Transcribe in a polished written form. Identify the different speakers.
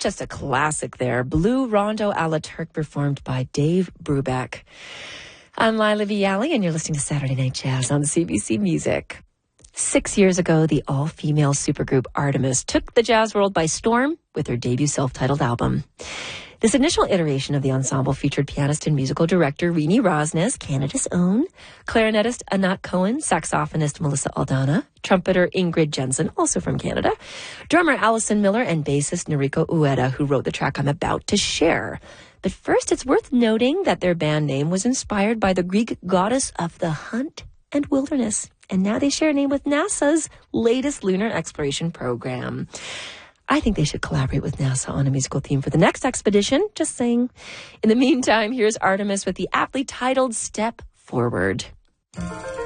Speaker 1: Just a classic there. Blue Rondo a la Turk, performed by Dave Brubeck. I'm Lila Vialli, and you're listening to Saturday Night Jazz on CBC Music. 6 years ago, the all-female supergroup Artemis took the jazz world by storm with their debut self-titled album. This initial iteration of the ensemble featured pianist and musical director Rini Rosnes, Canada's own, clarinetist Anat Cohen, saxophonist Melissa Aldana, trumpeter Ingrid Jensen, also from Canada, drummer Allison Miller, and bassist Noriko Ueda, who wrote the track I'm about to share. But first, it's worth noting that their band name was inspired by the Greek goddess of the hunt and wilderness, and now they share a name with NASA's latest lunar exploration program. I think they should collaborate with NASA on a musical theme for the next expedition. Just saying. In the meantime, here's Artemis with the aptly titled Step Forward.